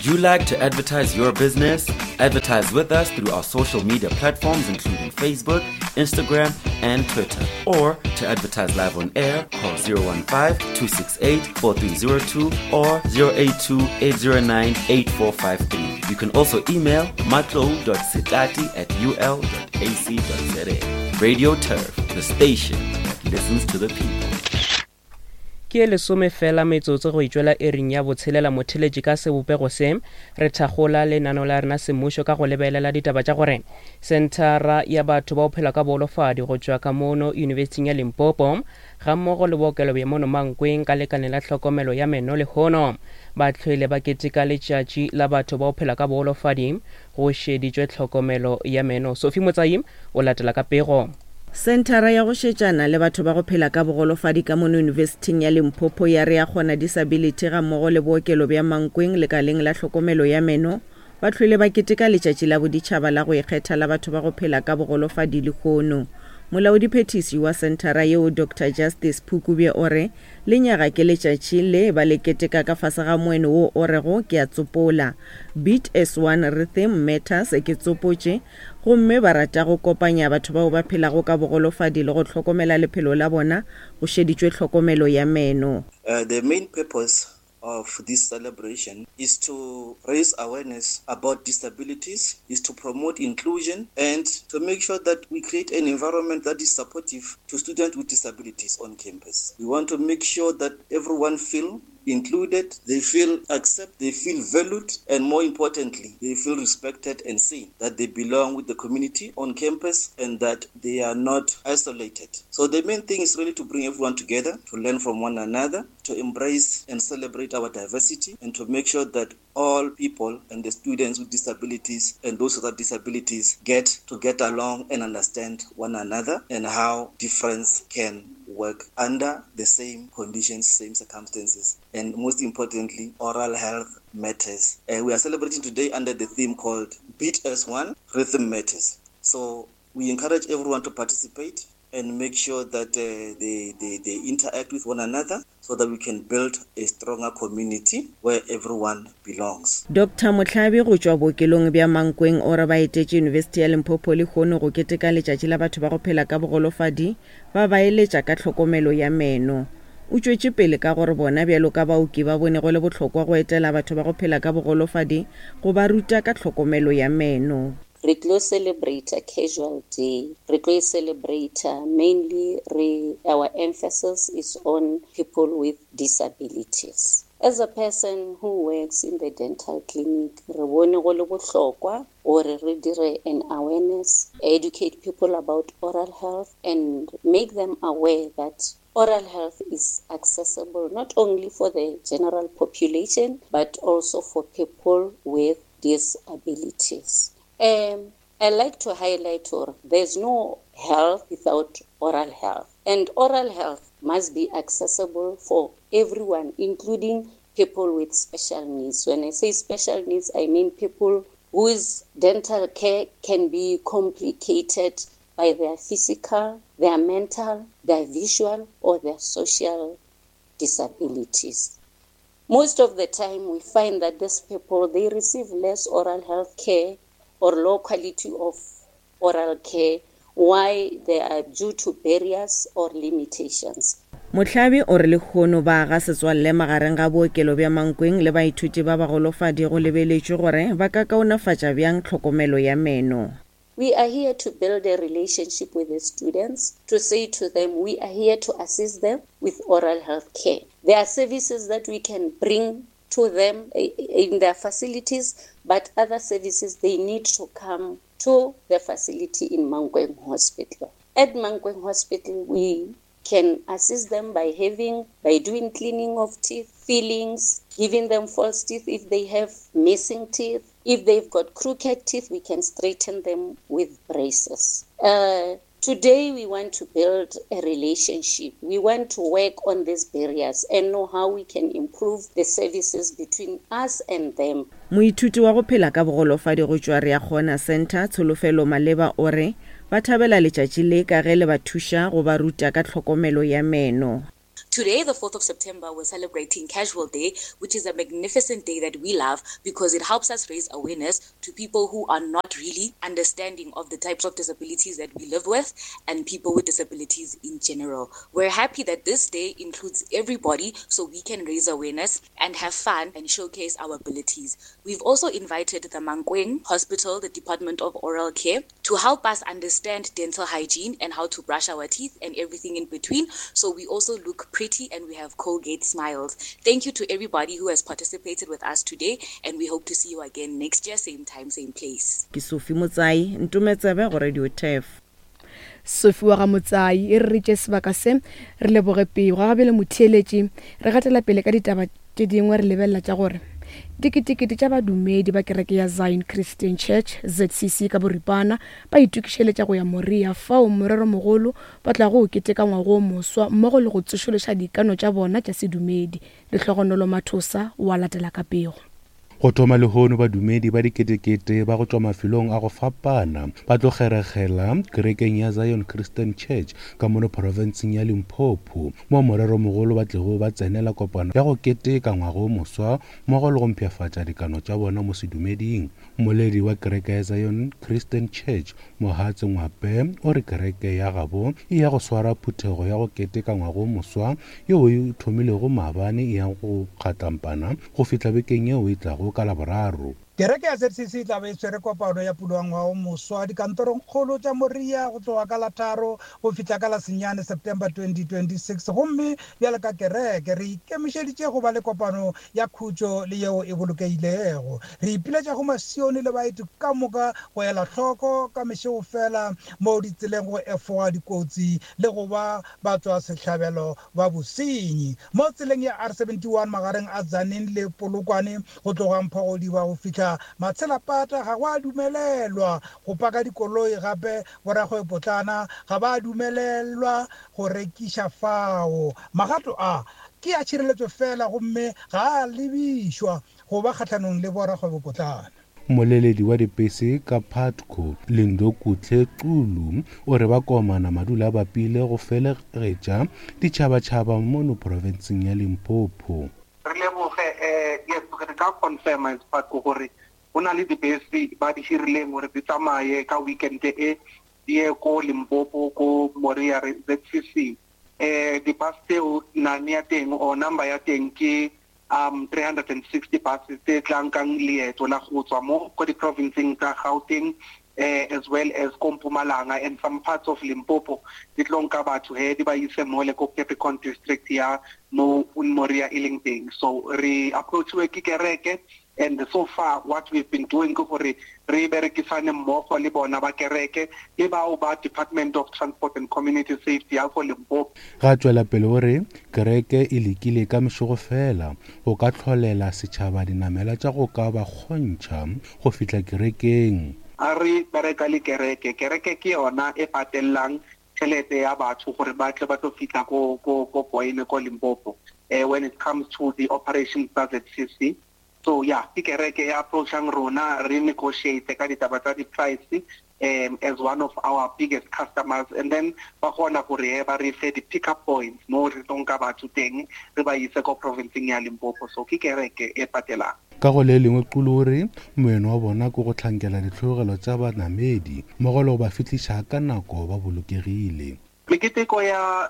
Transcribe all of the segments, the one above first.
Would you like to advertise your business? Advertise with us through our social media platforms including Facebook, Instagram, and Twitter. Or to advertise live on air, call 015-268-4302 or 082-809-8453. You can also email matlo.sitati@ul.ac.za. Radio Turf, the station that listens to the people. Ke lesome fela metsotso go itšwela ering ya botshelela motheletši ka sebopego se re thagola lenano la rena semmušo ka go lebelela ditaba tša gore sentara ya batho ba o phela ka boolofadi go tšwa ka mono yunibesithing ya Limpopo ga mmogo le bookelo bja mono Mankweng ka lekane la tlhokomelo ya meno le kgono ba tlhoile ba keteka letšatši la batho ba o phela ka boolofadi go šeditšwe tlhokomelo ya meno. Sophie Motsai o latela ka pego. Sentara ya go šetšana le batho ba go phela ka bogolofadi ka mono yunibesithing ya Limpopo ya re ya kgona disability ga mmogo le bookelo bja Mankweng lekaleng la tlhokomelo ya meno ba tlhoile ba keteka letšatši la boditšhaba la go ikgetha la batho ba go phela ka bogolofadi le kgono. Molaodiphethiši wa sentara yeo Dr. Justice Phukubje o re le nyaga ke letšatši le ba le keteka ka fase ga moeno wo o rego ke a tsopola Beat as One Rhythm Matters ke tsopotše gomme ba rata go kopanya batho bao ba phelago ka bogolofadi le go tlhokomela lephelo la bona go šeditšwe tlhokomelo ya meno. The main purpose of this celebration is to raise awareness about disabilities, is to promote inclusion, and to make sure that we create an environment that is supportive to students with disabilities on campus. We want to make sure that everyone feel included, they feel accepted, they feel valued, and more importantly, they feel respected and seen, that they belong with the community on campus and that they are not isolated. So the main thing is really to bring everyone together, to learn from one another, to embrace and celebrate our diversity, and to make sure that all people and the students with disabilities and those without disabilities get to get along and understand one another and how difference can work under the same conditions, same circumstances, and most importantly, oral health matters. We are celebrating today under the theme called Beat as One, Rhythm Matters. So we encourage everyone to participate and make sure that they interact with one another so that we can build a stronger community where everyone belongs. Dr. Motlhabi go tšwa bookelong bja Mankweng o re ba etetše University ya Limpopo le kgono go keteka letšatši la batho ba go phela ka bogolofadi ba ba eletša ka tlhokomelo ya meno. O tšwetše pele ka gore bona bjalo ka baoki ba bone go le bohlokwa go etela batho ba go phela ka bogolofadi go ba ruta ka tlhokomelo ya meno. Re tlo celebrate a casual day. Re tlo celebrate mainly our emphasis is on people with disabilities. As a person who works in the dental clinic, re bone go le bohlokwa gore re dire an awareness, educate people about oral health and make them aware that oral health is accessible not only for the general population but also for people with disabilities. I like to highlight there's no health without oral health. And oral health must be accessible for everyone, including people with special needs. When I say special needs, I mean people whose dental care can be complicated by their physical, their mental, their visual, or their social disabilities. Most of the time, we find that these people, they receive less oral health care or low quality of oral care. Why? They are due to barriers or limitations. Motlhabi o re le kgono ba ga setswalle magareng ga bookelo bja Mankweng le baithuti ba bagolofadi go lebeletšwe gore ba ka kaonafatša bjang tlhokomelo ya meno. We are here to build a relationship with the students, to say to them, we are here to assist them with oral health care. There are services that we can bring to them in their facilities, but other services, they need to come to the facility in Mankweng Hospital. At Mankweng Hospital, we can assist them by doing cleaning of teeth, fillings, giving them false teeth if they have missing teeth. If they've got crooked teeth, we can straighten them with braces. Today, we want to build a relationship. We want to work on these barriers and know how we can improve the services between us and them. Moithuti wa go phela ka bogolofadi go tšwa re ya kgona center Tsholofelo Maleba o re ba thabela letšatši le ka ge le ba thuša go ba ruta ka tlhokomelo ya meno. Today, the 4th of September, we're celebrating Casual Day, which is a magnificent day that we love because it helps us raise awareness to people who are not really understanding of the types of disabilities that we live with and people with disabilities in general. We're happy that this day includes everybody so we can raise awareness and have fun and showcase our abilities. We've also invited the Mankweng Hospital, the Department of Oral Care, to help us understand dental hygiene and how to brush our teeth and everything in between. So we also look pretty and we have Colgate smiles. Thank you to everybody who has participated with us today, and we hope to see you again next year, same time, same place. Ke Sophie Motsai, Ntumetsebe go Radio TEF. Sophie wa ga Motsai e re tse sebaka se re leboge pego ga bele motheletši re gatela pele ka ditaba tše dingwe re lebella tša gore dikitikiti tša badumedi ba kereke ya Zion Christian Church ZCC ka boripana ba itukišeletša go ya Moria fao morero mogolo ba tla go keteka ngwago moswa mmogo le go tsošološa dikano tša bona tša sedumedi le hlogonolo mathosa wa latela ka pego. Go thoma lehono badumedi ba diketekete ba go tšwa mafelong a go fapana ba tlo kgeregela kerekeng ya Zion Christian Church ka mono provinceng ya Limpopo mo morero mogolo ba tlego ba tsenela kopano ya go keteka ngwago moswa mmogo le go mpšhafatša dikano tša bona mo sedumeding. Moledi wa kereke ya Zion Christian Church Mohatse Ngwape o re kereke ya gabo e ya go swara phuthego ya go keteka ngwago moswa yeo e thomilego maabane e ya go kgatlampana go fihla bekeng yeo e tlago ka Laboraro. Kereke ya ZCC tla be tswere kopano ya pulwangwa o moswa dikantorong kgolo tša Moria go tloga ka la 3 go fihla ka la 9 September 2026 gomme bjale ka kereke re ikemišeditše go ba le kopano ya khutšo le yeo e bolokeilego. Re ipiletša go masione le baeti ka moka go ela hloko ka mešego fela mo ditseleng go efoga dikotsi le go ba batswa sehlabelo ba bosenyi mo tseleng ya R71 magareng a Tzaneen le Polokwane go tloga Mphogodiba go fihla Matselapata ga wa dumelelwa go paka dikoloi gape borakgwepotlana ga ba dumelelwa go rekiša fao. Magato a ke a tšhireletšo fela gomme ga a lebišwa go ba kgatlhanong le borakgwepotlana. Moleledi wa dipese ka Patco Lindokutle Xulu o re ba komana madula ba pile go felegetša ditšhabatšhaba mono provinceng ya Limpopo. Re leboge yes re ka confirm as Patco gore ona le dibese ba di hirileng gore di tsamaye ka weekend e ye ko Limpopo ko Moria ZCC. Di bus tseo nane ya teng o number ya teng ke 360 buses tse tlang kang leeto la go tswa mo ko di provinceng tsa Gauteng as well as Mpumalanga and some parts of Limpopo. Di tlonka batho he di ba ise mo le ko Capricorn district ya mo Moria Illington. So re approach we ke kereke, and so far what we've been doing ko gore re berekisane mmogo le bona ba kereke e ba o ba Department of Transport and Community Safety ya go Limpopo. Ga tswela pele gore kereke e lekile ka mešogo fela go ka tlholela setšhaba dinamela tša go ka ba kgontšha go fihla kerekeng. A re bereka le kereke ke yona e patellang tšhelete ya batho gore ba tle ba tlo fihla ko Boyne ko Limpopo when it comes to the operations tsa ZCC. So yeah, ke kereke ya approachang rona re negotiate ka ditaba tsa di price as one of our biggest customers, and then ba gona gore ba re fe di pick up points mo re tonka batho teng re ba ise ko provinceng ya Limpopo. So ke kereke e patelang ka go le lengwe Xulu moeno wa bona go go tlhankela ditlhogelo tsa banamedi mogolo ba fitliša ka nako ba bolokegile. Meketeko ya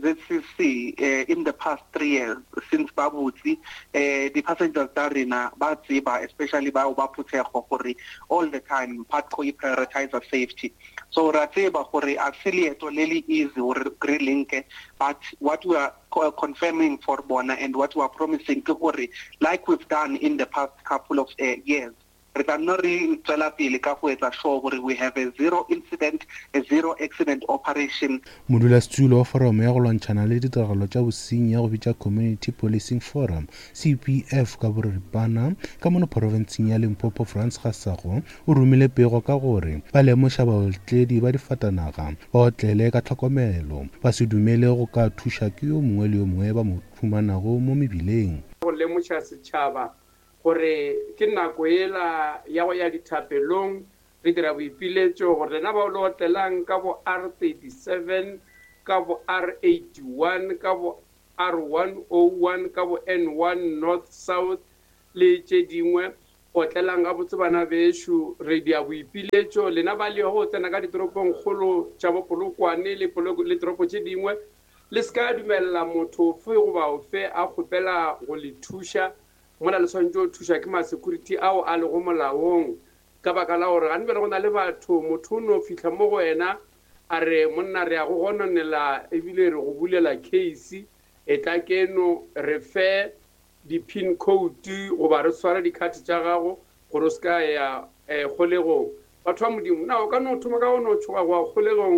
ZCC in the past 3 years since Babutsi, the passengers tsa rena ba tseba, especially ba phuthego gore all the time Patco e prioritize safety. So ra tseba gore a se leeto le le easy gore re linke, but what we are confirming for bona and what we are promising ke gore like we've done in the past couple of years, re ka nna re tswela pele ka go etsa sure gore we have a zero incident, a zero accident operation. Modulasetulo wa forum ya go lwantšhana le ditiragalo tša bosenyi ya go bitša Community Policing Forum CPF ka boripana ka mono provinceng ya Limpopo France Gasago o rumile pego ka gore ba lemoša baotledi ba difatanaga ba otlele ka tlhokomelo ba se dumele go ka thuša ke yo mongwe le yo mongwe ba mo phumanago mo mebileng. Go lemoša setšhaba gore ke nako ela ya go ya dithapelong re dira boipiletšo gore rena ba lo otlelang ka bo R37 ka bo R81 ka bo R101 ka bo N1 North South le tše dingwe go tlelang ga botse bana bešo re dia boipiletšo lena ba leo go tsena ka ditoropong kgolo tša bopolokwane le toropo tše dingwe le se ka dumelela motho ofe goba ofe a kgopela go le thuša mola le swantse go thuša ke ma-security ao a lego molaong ka baka la gore gane bele go na le batho motho o no fitlha mo go wena a re monna re ya go gononela ebile re go bulela case e tla keno re fe di-pin code goba re swara dikhate tša gago gore o se ka ya kgolegong batho ba modimo na o ka no thoma ka go no tshoga goa kgolegong